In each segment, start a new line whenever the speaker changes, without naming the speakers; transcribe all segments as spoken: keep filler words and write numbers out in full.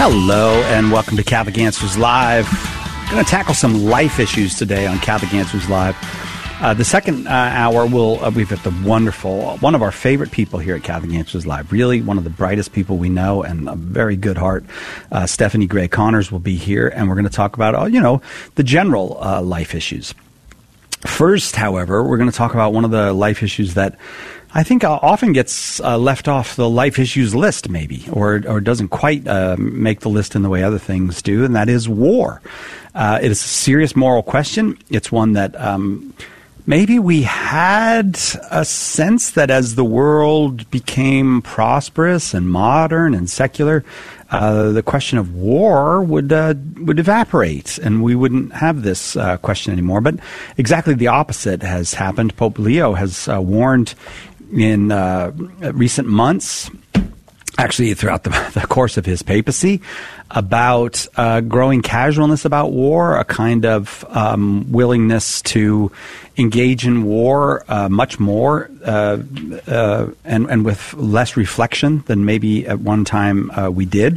Hello, and welcome to Catholic Answers Live. We're going to tackle some life issues today on Catholic Answers Live. Uh, the second uh, hour, we'll, uh, we've got the wonderful, one of our favorite people here at Catholic Answers Live, really one of the brightest people we know and a very good heart. Uh, Stephanie Gray Connors will be here, and we're going to talk about, uh, you know, the general uh, life issues. First, however, we're going to talk about one of the life issues that I think uh, often gets uh, left off the life issues list, maybe, or or doesn't quite uh, make the list in the way other things do, and that is war. Uh, it is a serious moral question. It's one that um, maybe we had a sense that as the world became prosperous and modern and secular, uh, the question of war would uh, would evaporate, and we wouldn't have this uh, question anymore. But exactly the opposite has happened. Pope Leo has uh, warned in uh, recent months, actually throughout the, the course of his papacy, about uh, growing casualness about war, a kind of um, willingness to engage in war uh, much more uh, uh, and, and with less reflection than maybe at one time uh, we did.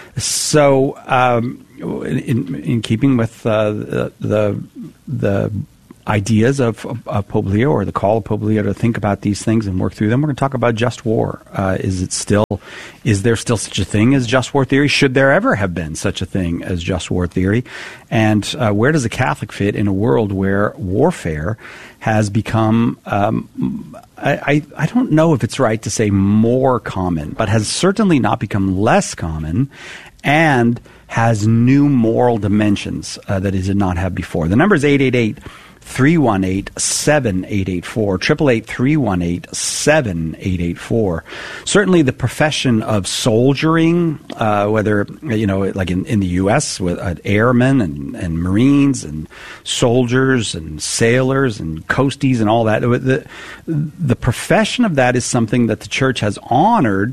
So um, in, in keeping with uh, the, the the ideas of, of, of Pope Leo, or the call of Pope Leo to think about these things and work through them, we're going to talk about just war. Uh, is it still? Is there still such a thing as just war theory? Should there ever have been such a thing as just war theory? And uh, where does a Catholic fit in a world where warfare has become, um, I, I, I don't know if it's right to say more common, but has certainly not become less common, and has new moral dimensions uh, that it did not have before. The number is eight eight eight, three one eight, seven eight eight four, eight eight eight, three one eight, seven eight eight four. Certainly the profession of soldiering, uh, whether, you know, like in, in the U S with uh, airmen and, and Marines and soldiers and sailors and coasties and all that, the, the profession of that is something that the Church has honored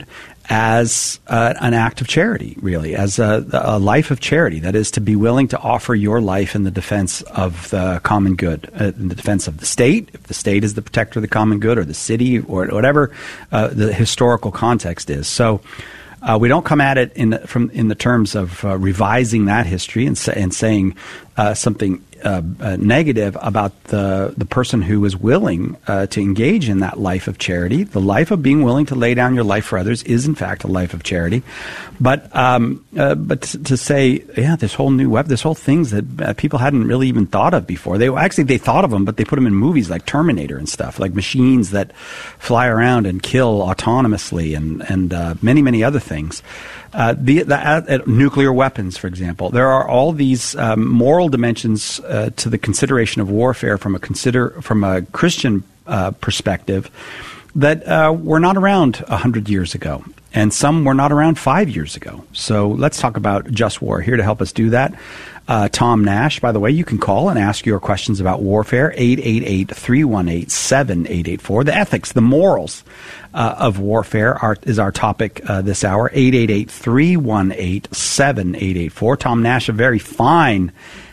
as uh, an act of charity, really, as a, a life of charity. That is, to be willing to offer your life in the defense of the common good, uh, in the defense of the state, if the state is the protector of the common good, or the city, or whatever uh, the historical context is. So uh, we don't come at it in the, from in the terms of uh, revising that history and, sa- and saying uh, something Uh, uh, negative about the the person who is willing uh, to engage in that life of charity. The life of being willing to lay down your life for others is, in fact, a life of charity. But um, uh, but to, to say, yeah, this whole new web, this whole things that uh, people hadn't really even thought of before. They actually they thought of them, but they put them in movies like Terminator and stuff, like machines that fly around and kill autonomously, and and uh, many many other things. Uh, the, the uh, nuclear weapons, for example. There are all these um, moral dimensions uh, to the consideration of warfare from a consider from a Christian uh, perspective that uh, were not around a hundred years ago, and some were not around five years ago. So let's talk about just war. Here to help us do that, Uh, Tom Nash, by the way, you can call and ask your questions about warfare, eight eight eight, three one eight, seven eight eight four. The ethics, the morals uh, of warfare are, is our topic uh, this hour, eight eight eight, three one eight, seven eight eight four. Tom Nash, a very fine,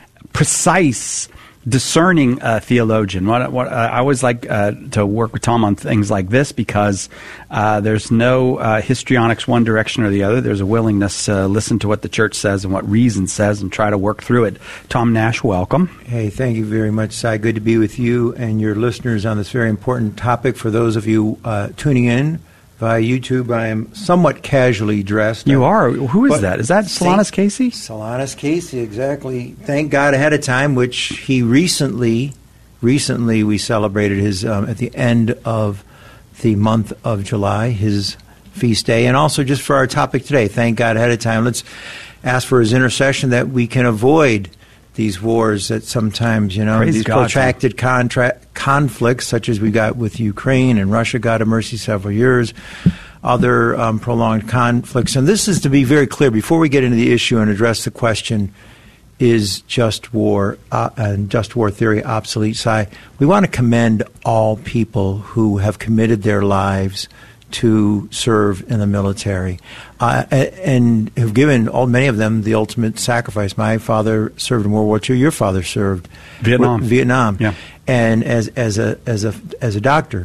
precise, discerning uh, theologian. What, what uh, I always like uh, to work with Tom on things like this, because uh, there's no uh, histrionics one direction or the other. There's a willingness to listen to what the Church says and what reason says and try to work through it. Tom Nash, welcome.
Hey, thank you very much, Si. Good to be with you and your listeners on this very important topic. For those of you uh, tuning in via YouTube, I am somewhat casually dressed.
You are? Who is but that? Is that Solanus Casey?
Solanus Casey, exactly. Thank God ahead of time, which he recently, recently we celebrated his, um, at the end of the month of July, his feast day. And also just for our topic today, thank God ahead of time. Let's ask for his intercession that we can avoid these wars that sometimes, you know,
Praise
these
God,
protracted contra- conflicts, such as we got with Ukraine and Russia, God have mercy, several years, other um, prolonged conflicts. And this is to be very clear, before we get into the issue and address the question, is just war uh, and just war theory obsolete? Si, we want to commend all people who have committed their lives to serve in the military, uh, and have given, all many of them, the ultimate sacrifice. My father served in World War Two. Your father served
Vietnam.
Vietnam,
yeah.
and as as a as a as a doctor.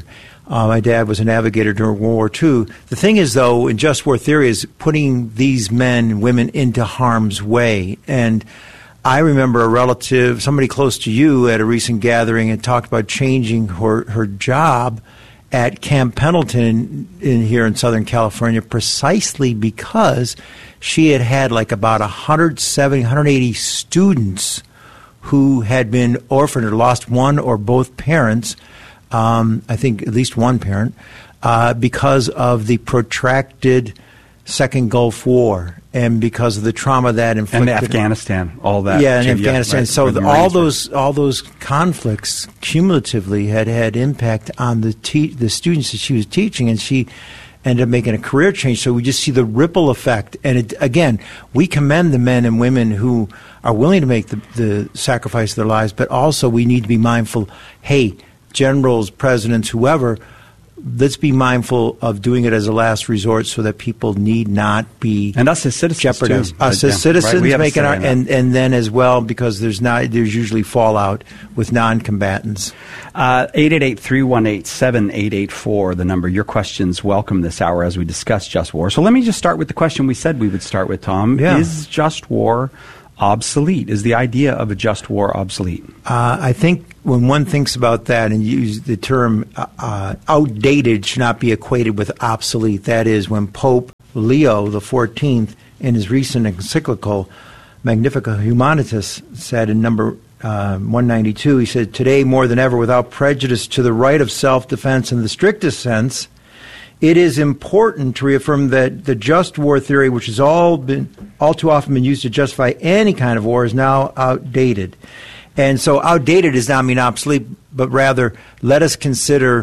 Uh, my dad was a navigator during World War Two. The thing is, though, in just war theory is putting these men and women into harm's way. And I remember a relative, somebody close to you at a recent gathering, had talked about changing her, her job at Camp Pendleton in, in here in Southern California precisely because she had had like about one hundred seventy, one hundred eighty students who had been orphaned or lost one or both parents, um, I think at least one parent, uh, because of the protracted Second Gulf War and because of the trauma that inflicted.
And Afghanistan, all that.
Yeah, in
too,
Afghanistan.
Yeah, right,
so
the
the, all
Marines
those all those conflicts cumulatively had had impact on the te- the students that she was teaching, and she ended up making a career change. So we just see the ripple effect. And it, again, we commend the men and women who are willing to make the, the sacrifice of their lives, but also we need to be mindful, hey, generals, presidents, whoever, let's be mindful of doing it as a last resort so that people need not be
and us as citizens
jeopardized.
too.
Us
Uh,
as
yeah,
citizens
right,
making our and, and then as well because there's not there's usually fallout with non-combatants.
Uh, eight eight eight, three one eight, seven eight eight four, the number. Your questions welcome this hour as we discuss just war. So let me just start with the question we said we would start with, Tom.
Yeah.
Is just war obsolete? Is the idea of a just war obsolete?
Uh, I think when one thinks about that and use the term uh, uh, outdated should not be equated with obsolete. That is, when Pope Leo the fourteenth, in his recent encyclical Magnificat Humanitas, said in number uh, one ninety-two, he said, "Today more than ever, without prejudice to the right of self-defense in the strictest sense, it is important to reaffirm that the just war theory, which has all been all too often been used to justify any kind of war, is now outdated." And so outdated does not mean obsolete, but rather let us consider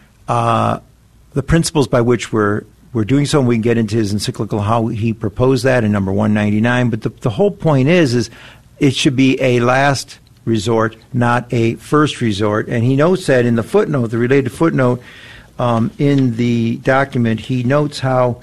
uh, the principles by which we're we're doing so, and we can get into his encyclical how he proposed that in number one ninety-nine. But the, the whole point is, is it should be a last resort, not a first resort. And he notes that in the footnote, the related footnote, Um, in the document, he notes how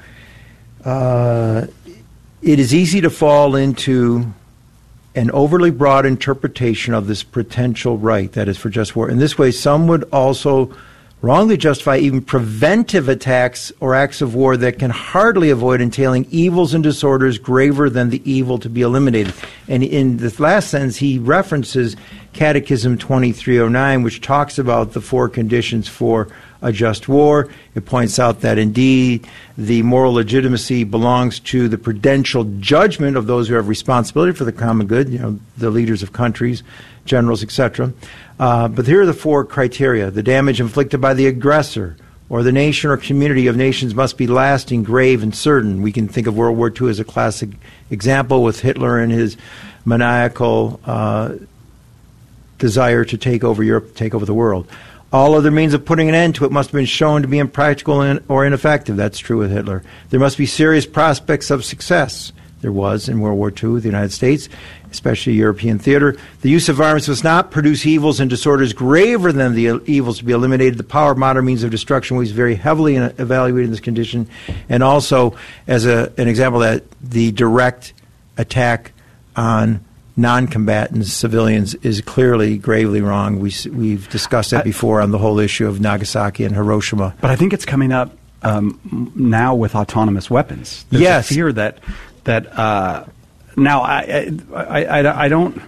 uh, it is easy to fall into an overly broad interpretation of this potential right, that is, for just war. In this way, some would also wrongly justify even preventive attacks or acts of war that can hardly avoid entailing evils and disorders graver than the evil to be eliminated. And in the last sentence, he references Catechism twenty-three oh nine, which talks about the four conditions for a just war. It points out that indeed the moral legitimacy belongs to the prudential judgment of those who have responsibility for the common good, you know, the leaders of countries, generals, et cetera. Uh, but here are the four criteria. The damage inflicted by the aggressor or the nation or community of nations must be lasting, grave, and certain. We can think of World War Two as a classic example with Hitler and his maniacal uh, desire to take over Europe, to take over the world. All other means of putting an end to it must have been shown to be impractical or ineffective. That's true with Hitler. There must be serious prospects of success. There was in World War Two with the United States, especially European theater. The use of violence must not produce evils and disorders graver than the evils to be eliminated. The power of modern means of destruction weighs very heavily in evaluating this condition. And also, as a, an example of that, the direct attack on non-combatants, civilians, is clearly gravely wrong. We, we've discussed that before on the whole issue of Nagasaki and Hiroshima.
But I think it's coming up um, now with autonomous weapons. There's
yes.
a fear that that uh, now I I, I I don't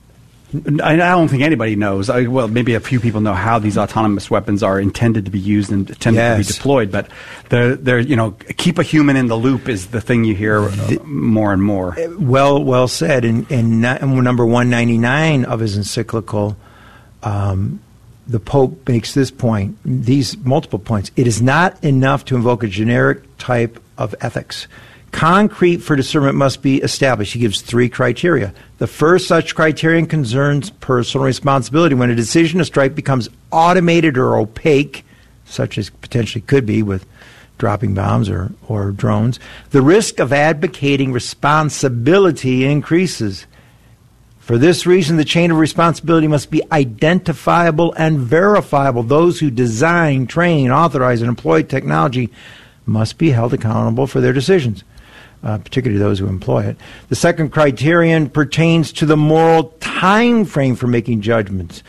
I don't think anybody knows. I, well, maybe a few people know how these autonomous weapons are intended to be used and intended yes. to be deployed. But they're they're you know keep a human in the loop is the thing you hear uh, more and more.
Well, well said. And in, in number one ninety-nine of his encyclical, um, the Pope makes this point. These multiple points. It is not enough to invoke a generic type of ethics. Concrete for discernment must be established. He gives three criteria. The first such criterion concerns personal responsibility. When a decision to strike becomes automated or opaque, such as potentially could be with dropping bombs or, or drones, the risk of advocating responsibility increases. For this reason, the chain of responsibility must be identifiable and verifiable. Those who design, train, authorize, and employ technology must be held accountable for their decisions. Uh, particularly those who employ it. The second criterion pertains to the moral time frame for making judgments.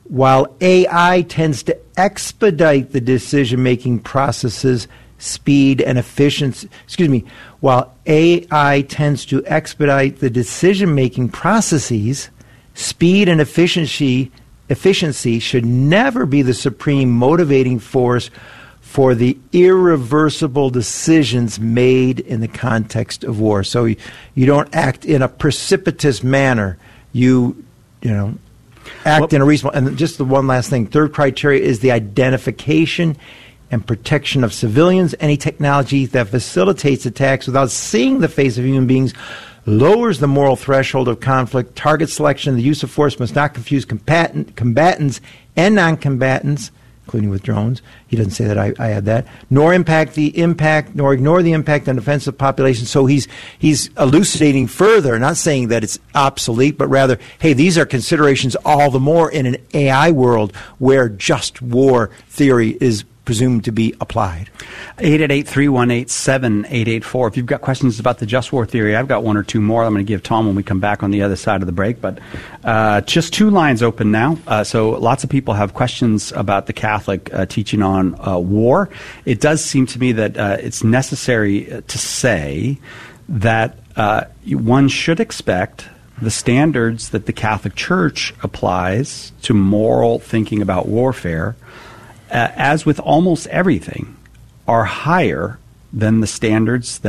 while A I tends to expedite the decision-making processes, speed and efficiency, excuse me, while A I tends to expedite the decision-making processes, speed and efficiency, efficiency should never be the supreme motivating force for the irreversible decisions made in the context of war. So you, you don't act in a precipitous manner. You, you know, act well, in a reasonable. And just the one last thing. Third criteria is the identification and protection of civilians. Any technology that facilitates attacks without seeing the face of human beings lowers the moral threshold of conflict. Target selection, the use of force must not confuse combatant, combatants and non-combatants, including with drones. He doesn't say that, I, I add that. Nor impact the impact, nor ignore the impact on defensive population. So he's he's elucidating further, not saying that it's obsolete, but rather, hey, these are considerations all the more in an A I world where just war theory is presumed to be applied.
eight eight eight, three one eight, seven eight eight four. If you've got questions about the just war theory, I've got one or two more I'm going to give Tom when we come back on the other side of the break. But uh, just two lines open now. Uh, so lots of people have questions about the Catholic uh, teaching on uh, war. It does seem to me that uh, it's necessary to say that uh, one should expect the standards that the Catholic Church applies to moral thinking about warfare, Uh, as with almost everything, are higher than the standards that